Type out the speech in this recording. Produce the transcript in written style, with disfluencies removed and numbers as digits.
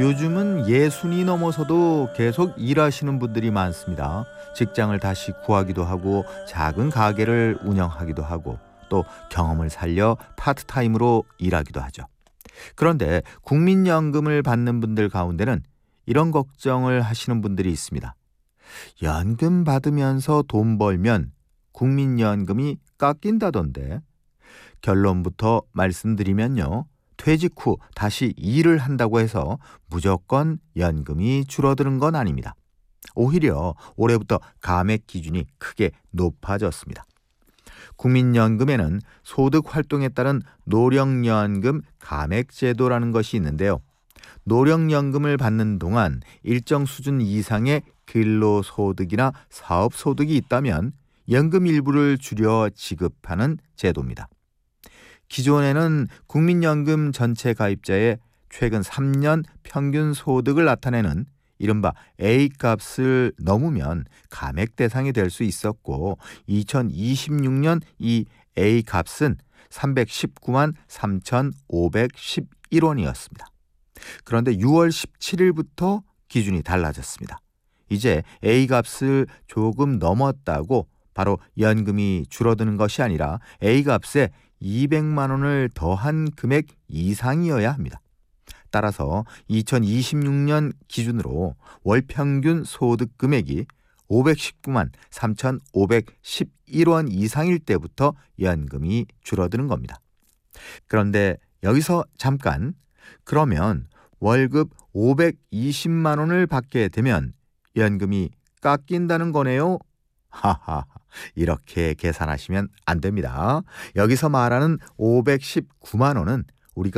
요즘은 60이 넘어서도 계속 일하시는 분들이 많습니다. 직장을 다시 구하기도 하고 작은 가게를 운영하기도 하고 또 경험을 살려 파트타임으로 일하기도 하죠. 그런데 국민연금을 받는 분들 가운데는 이런 걱정을 하시는 분들이 있습니다. 연금 받으면서 돈 벌면 국민연금이 깎인다던데. 결론부터 말씀드리면요. 퇴직 후 다시 일을 한다고 해서 무조건 연금이 줄어드는 건 아닙니다. 오히려 올해부터 감액 기준이 크게 높아졌습니다. 국민연금에는 소득 활동에 따른 노령연금 감액 제도라는 것이 있는데요. 노령연금을 받는 동안 일정 수준 이상의 근로소득이나 사업소득이 있다면 연금 일부를 줄여 지급하는 제도입니다. 기존에는 국민연금 전체 가입자의 최근 3년 평균 소득을 나타내는 이른바 A값을 넘으면 감액 대상이 될 수 있었고 2026년 이 A값은 319만 3,511원이었습니다. 그런데 6월 17일부터 기준이 달라졌습니다. 이제 A값을 조금 넘었다고 바로 연금이 줄어드는 것이 아니라 A값에 200만 원을 더한 금액 이상이어야 합니다. 따라서 2026년 기준으로 월 평균 소득 금액이 519만 3,511원 이상일 때부터 연금이 줄어드는 겁니다. 그런데 여기서 잠깐, 그러면 월급 520만 원을 받게 되면 연금이 깎인다는 거네요? 하하, 이렇게 계산하시면 안 됩니다. 여기서 말하는 519만 원은